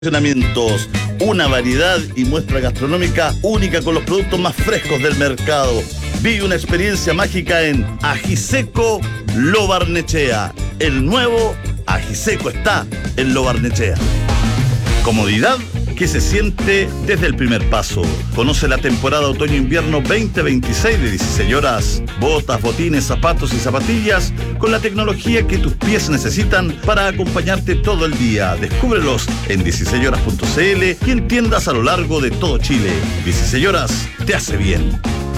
Estacionamientos, una variedad y muestra gastronómica única con los productos más frescos del mercado. Vive una experiencia mágica en Ajiseco Lo Barnechea. El nuevo Ajiseco está en Lo Barnechea. Comodidad que se siente desde el primer paso. Conoce la temporada otoño-invierno 2026 de 16 horas. Botas, botines, zapatos y zapatillas con la tecnología que tus pies necesitan para acompañarte todo el día. Descúbrelos en 16horas.cl y en tiendas a lo largo de todo Chile. 16 horas te hace bien.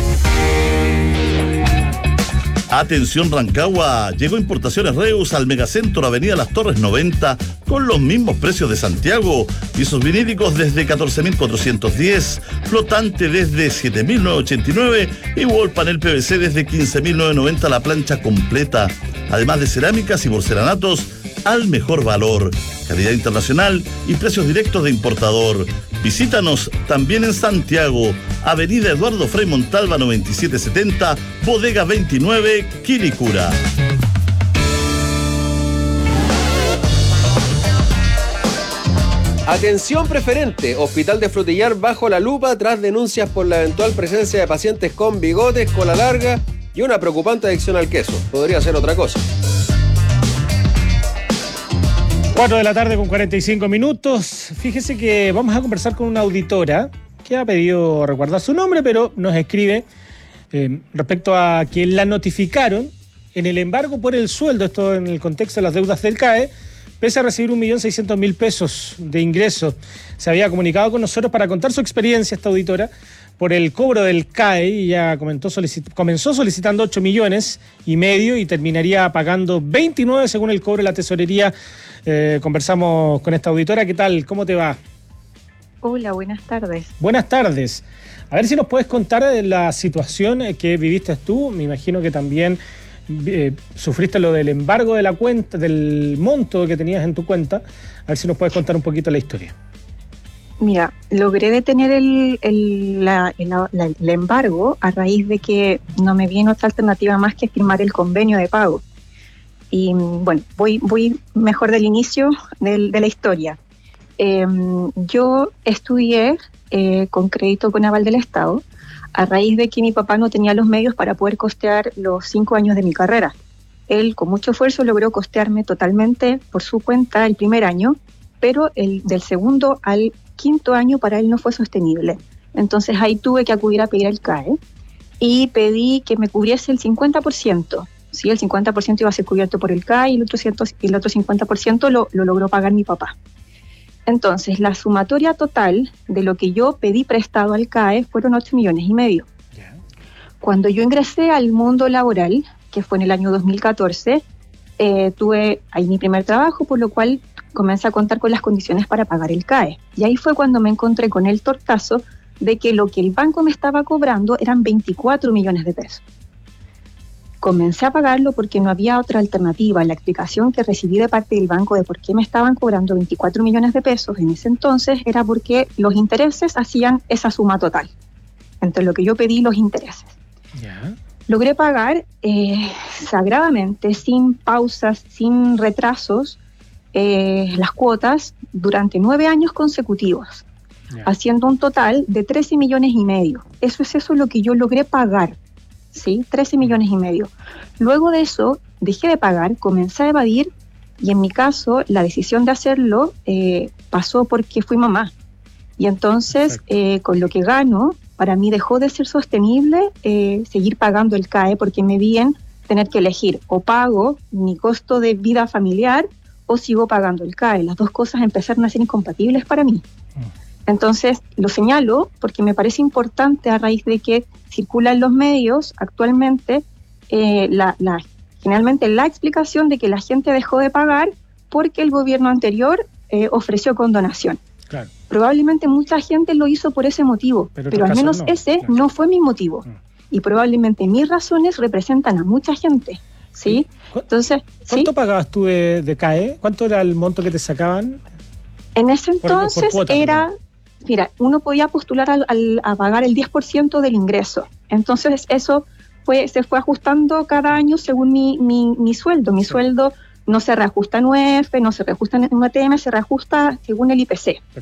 Atención Rancagua, llegó Importaciones Reus al Megacentro Avenida Las Torres 90 con los mismos precios de Santiago. Pisos vinílicos desde 14.410, flotante desde 7.989 y wall panel PVC desde 15.990 la plancha completa. Además de cerámicas y porcelanatos al mejor valor, calidad internacional y precios directos de importador. Visítanos también en Santiago, Avenida Eduardo Frei Montalva 9770, Bodega 29, Quilicura. Atención preferente, Hospital de Frutillar bajo la lupa tras denuncias por la eventual presencia de pacientes con bigotes, cola larga y una preocupante adicción al queso. Podría ser otra cosa. 4 de la tarde con 45 minutos. Fíjese que vamos a conversar con una auditora que ha pedido recordar su nombre, pero nos escribe respecto a que la notificaron en el embargo por el sueldo, esto en el contexto de las deudas del CAE, pese a recibir 1.600.000 pesos de ingreso. Se había comunicado con nosotros para contar su experiencia esta auditora por el cobro del CAE y ya comenzó solicitando 8 millones y medio y terminaría pagando 29 según el cobro de la tesorería. Conversamos con esta auditora. ¿Qué tal? ¿Cómo te va? Hola, buenas tardes. Buenas tardes. A ver si nos puedes contar de la situación que viviste tú. Me imagino que también sufriste lo del embargo de la cuenta, del monto que tenías en tu cuenta. A ver si nos puedes contar un poquito la historia. Mira, logré detener el embargo a raíz de que no me viene otra alternativa más que firmar el convenio de pago. Y bueno, voy mejor del inicio de la historia. Yo estudié con crédito con aval del Estado a raíz de que mi papá no tenía los medios para poder costear los 5 años de mi carrera. Él con mucho esfuerzo logró costearme totalmente por su cuenta el primer año, pero del segundo al quinto año para él no fue sostenible. Entonces ahí tuve que acudir a pedir el CAE y pedí que me cubriese el 50%. Sí, el 50% iba a ser cubierto por el CAE y el otro 50% lo logró pagar mi papá. Entonces, la sumatoria total de lo que yo pedí prestado al CAE fueron 8 millones y medio. Yeah. Cuando yo ingresé al mundo laboral, que fue en el año 2014, tuve ahí mi primer trabajo, por lo cual comencé a contar con las condiciones para pagar el CAE. Y ahí fue cuando me encontré con el tortazo de que lo que el banco me estaba cobrando eran 24 millones de pesos. Comencé a pagarlo porque no había otra alternativa. La explicación que recibí de parte del banco de por qué me estaban cobrando 24 millones de pesos en ese entonces era porque los intereses hacían esa suma total, entre lo que yo pedí y los intereses. Yeah. Logré pagar sagradamente, sin pausas, sin retrasos, las cuotas durante 9 años consecutivos, haciendo un total de 13 millones y medio. Eso es lo que yo logré pagar. Sí, 13 millones y medio. Luego de eso, dejé de pagar, comencé a evadir y en mi caso, la decisión de hacerlo pasó porque fui mamá. Y entonces, con lo que gano, para mí dejó de ser sostenible seguir pagando el CAE porque me vi en tener que elegir o pago mi costo de vida familiar o sigo pagando el CAE. Las dos cosas empezaron a ser incompatibles para mí. Entonces, lo señalo porque me parece importante a raíz de que circula en los medios actualmente generalmente la explicación de que la gente dejó de pagar porque el gobierno anterior ofreció condonación. Claro. Probablemente mucha gente lo hizo por ese motivo, pero al menos no, ese claro. No fue mi motivo. Y probablemente mis razones representan a mucha gente. ¿Sí? Entonces, ¿cuánto pagabas tú de CAE? ¿Cuánto era el monto que te sacaban? En ese entonces por cuota, era... Mira, uno podía postular a pagar el 10% del ingreso. Entonces eso se fue ajustando cada año según mi sueldo. Mi sueldo no se reajusta en UEF, no se reajusta en UTM, se reajusta según el IPC.